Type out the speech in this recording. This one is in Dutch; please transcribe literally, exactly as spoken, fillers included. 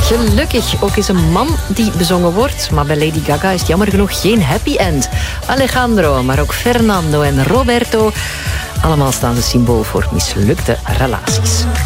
gelukkig ook eens een man die bezongen wordt. Maar bij Lady Gaga is het jammer genoeg geen happy end. Alejandro, maar ook Fernando en Roberto. Allemaal staan ze symbool voor mislukte relaties.